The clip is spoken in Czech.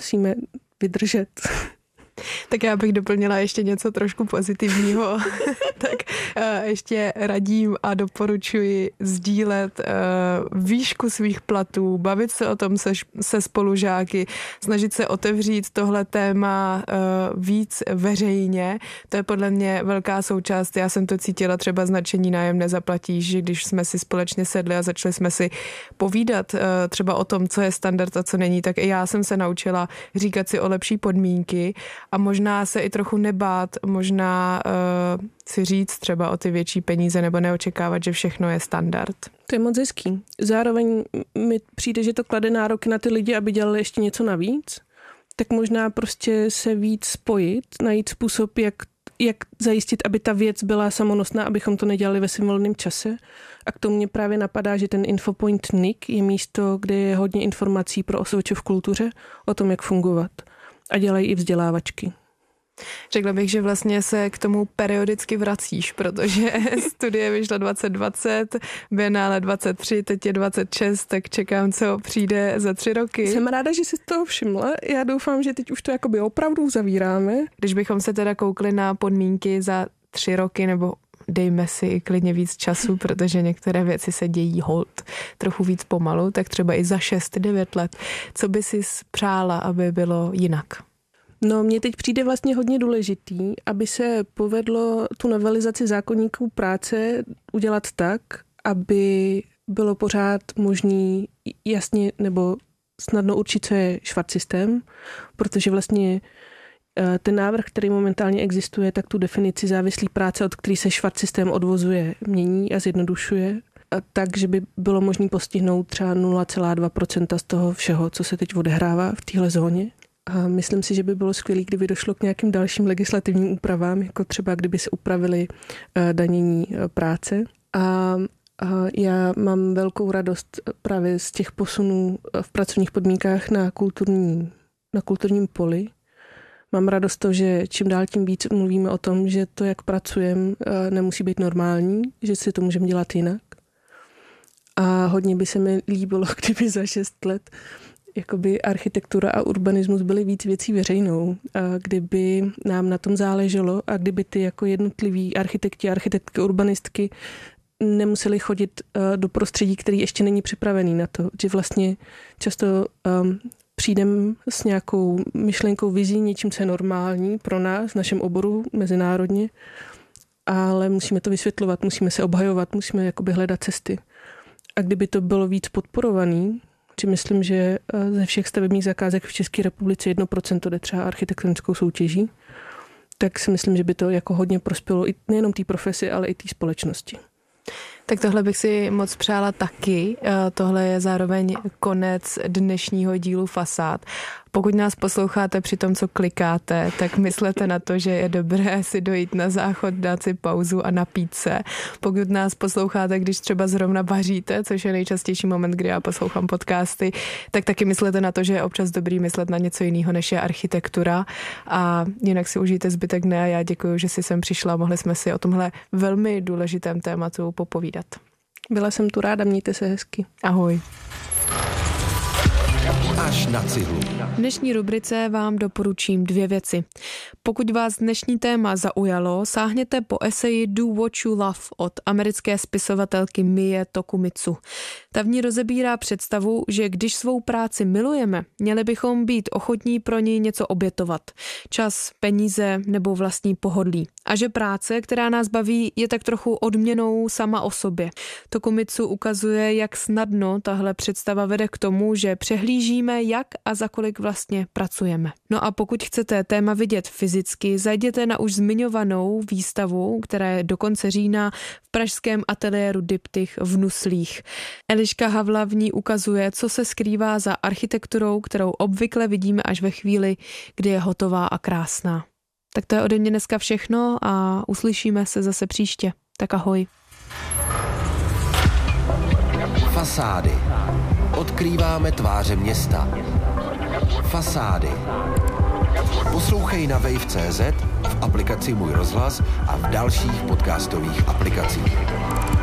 musíme vydržet. Tak já bych doplnila ještě něco trošku pozitivního. Tak ještě radím a doporučuji sdílet výšku svých platů, bavit se o tom se spolužáky, snažit se otevřít tohle téma víc veřejně. To je podle mě velká součást. Já jsem to cítila třeba značení nájem nezaplatíš, že když jsme si společně sedli a začali jsme si povídat třeba o tom, co je standard a co není, tak i já jsem se naučila říkat si o lepší podmínky a možná se i trochu nebát, možná si říct třeba o ty větší peníze nebo neočekávat, že všechno je standard. To je moc hezký. Zároveň mi přijde, že to klade nároky na ty lidi, aby dělali ještě něco navíc, tak možná prostě se víc spojit, najít způsob, jak zajistit, aby ta věc byla samonosná, abychom to nedělali ve svém volném čase. A k tomu mě právě napadá, že ten Infopoint NIC je místo, kde je hodně informací pro OSVČ v kultuře o tom, jak fungovat. A dělají i vzdělávačky. Řekla bych, že vlastně se k tomu periodicky vracíš, protože studie vyšla 2020, Biennále 23, teď je 26, tak čekám, co přijde za 3 roky. Jsem ráda, že jsi toho všimla. Já doufám, že teď už to jakoby opravdu zavíráme. Když bychom se teda koukli na podmínky za 3 roky, nebo dejme si i klidně víc času, protože některé věci se dějí hold trochu víc pomalu, tak třeba i za 6-9 let. Co by si přála, aby bylo jinak? No, mně teď přijde vlastně hodně důležitý, aby se povedlo tu novelizaci zákoníků práce udělat tak, aby bylo pořád možný jasně nebo snadno určit, co je švarcsystém, protože vlastně ten návrh, který momentálně existuje, tak tu definici závislý práce, od který se švarcsystém odvozuje, mění a zjednodušuje, takže by bylo možné postihnout třeba 0,2% z toho všeho, co se teď odehrává v téhle zóně. A myslím si, že by bylo skvělé, kdyby došlo k nějakým dalším legislativním úpravám, jako třeba kdyby se upravily danění práce. A já mám velkou radost právě z těch posunů v pracovních podmínkách na kulturním poli. Mám radost to, že čím dál tím víc mluvíme o tom, že to, jak pracujeme, nemusí být normální, že si to můžeme dělat jinak. A hodně by se mi líbilo, kdyby za 6 let jakoby architektura a urbanismus byly víc věcí veřejnou, a kdyby nám na tom záleželo a kdyby ty jako jednotliví architekti a architektky, urbanistky nemuseli chodit do prostředí, který ještě není připravený na to, že vlastně často přijdem s nějakou myšlenkou, vizí, něčím, co je normální pro nás v našem oboru mezinárodně, ale musíme to vysvětlovat, musíme se obhajovat, musíme jakoby hledat cesty. A kdyby to bylo víc podporovaný, či myslím, že ze všech stavebních zakázek v České republice 1% jde třeba architektonickou soutěží, tak si myslím, že by to jako hodně prospělo i nejenom té profesi, ale i té společnosti. Tak tohle bych si moc přála taky. Tohle je zároveň konec dnešního dílu Fasád. Pokud nás posloucháte při tom, co klikáte, tak myslete na to, že je dobré si dojít na záchod, dát si pauzu a napít se. Pokud nás posloucháte, když třeba zrovna vaříte, což je nejčastější moment, kdy já poslouchám podcasty, tak taky myslete na to, že je občas dobrý myslet na něco jiného, než je architektura. A jinak si užijte zbytek dne a já děkuji, že jsi sem přišla a mohli jsme si o tomhle velmi důležitém tématu popovídat. Byla jsem tu ráda, mějte se hezky. Ahoj. Až na cihlu. V dnešní rubrice vám doporučím 2 věci. Pokud vás dnešní téma zaujalo, sáhněte po eseji Do What You Love od americké spisovatelky Mie Tokumitsu. Ta v ní rozebírá představu, že když svou práci milujeme, měli bychom být ochotní pro ní něco obětovat. Čas, peníze nebo vlastní pohodlí. A že práce, která nás baví, je tak trochu odměnou sama o sobě. Tokumitsu ukazuje, jak snadno tahle představa vede k tomu, že přehlížíme, jak a za kolik vlastně pracujeme. No a pokud chcete téma vidět fyzicky, zajděte na už zmiňovanou výstavu, která je do konce října v pražském ateliéru Diptych v Nuslích. Eliška Havla v ní ukazuje, co se skrývá za architekturou, kterou obvykle vidíme až ve chvíli, kdy je hotová a krásná. Tak to je ode mě dneska všechno a uslyšíme se zase příště. Tak ahoj. Fasády. Odkrýváme tváře města. Fasády. Poslouchej na wave.cz, v aplikaci Můj rozhlas a v dalších podcastových aplikacích.